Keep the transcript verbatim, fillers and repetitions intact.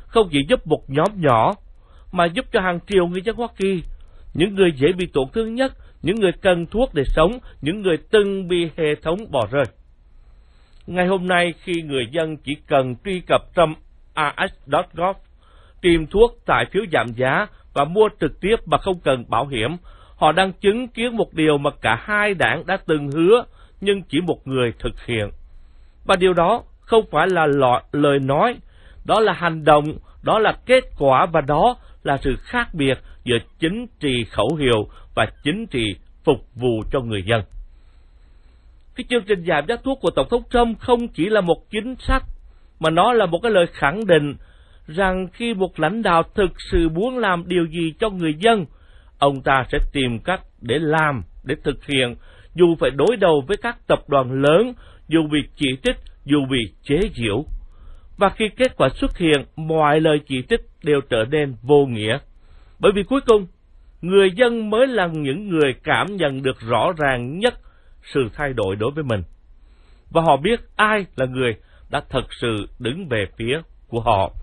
không chỉ giúp một nhóm nhỏ, mà giúp cho hàng triệu người dân Hoa Kỳ, những người dễ bị tổn thương nhất, những người cần thuốc để sống, những người từng bị hệ thống bỏ rơi. Ngày hôm nay, khi người dân chỉ cần truy cập Trump R X chấm gov, tìm thuốc tại phiếu giảm giá và mua trực tiếp mà không cần bảo hiểm, họ đang chứng kiến một điều mà cả hai đảng đã từng hứa, nhưng chỉ một người thực hiện. Và điều đó không phải là lời nói, đó là hành động, đó là kết quả, và đó là sự khác biệt giữa chính trị khẩu hiệu và chính trị phục vụ cho người dân. Cái chương trình giảm giá thuốc của Tổng thống Trump không chỉ là một chính sách, mà nó là một cái lời khẳng định rằng khi một lãnh đạo thực sự muốn làm điều gì cho người dân, ông ta sẽ tìm cách để làm, để thực hiện, dù phải đối đầu với các tập đoàn lớn, dù bị chỉ trích, dù bị chế giễu. Và khi kết quả xuất hiện, mọi lời chỉ trích đều trở nên vô nghĩa. Bởi vì cuối cùng, người dân mới là những người cảm nhận được rõ ràng nhất sự thay đổi đối với mình. Và họ biết ai là người đã thật sự đứng về phía của họ.